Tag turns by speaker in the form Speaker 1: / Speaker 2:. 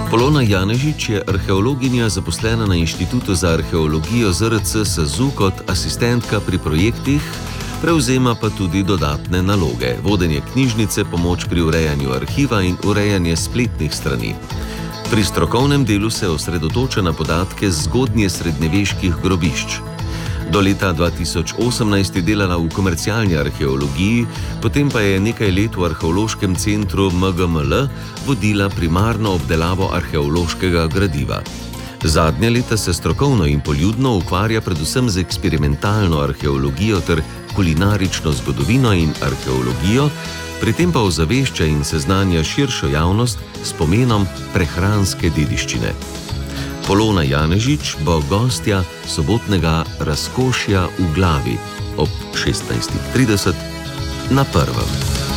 Speaker 1: Polona Janežič je arheologinja zaposlena na Inštitutu za arheologijo ZRC SAZU kot asistentka pri projektih, prevzema pa tudi dodatne naloge, vodenje knjižnice, pomoč pri urejanju arhiva in urejanje spletnih strani. Pri strokovnem delu se osredotoča na podatke zgodnje srednjeveških grobišč. Do leta 2018 je delala v komercialni arheologiji, potem pa je nekaj let v arheološkem centru MGML vodila primarno obdelavo arheološkega gradiva. Zadnja leta se strokovno in poljudno ukvarja predvsem z eksperimentalno arheologijo ter kulinarično zgodovino in arheologijo, pri tem pa ozavešča in seznanja širšo javnost s pomenom prehranske dediščine. Polona Janežič bo gostja sobotnega Razkošja v glavi ob 16:30 na Prvem.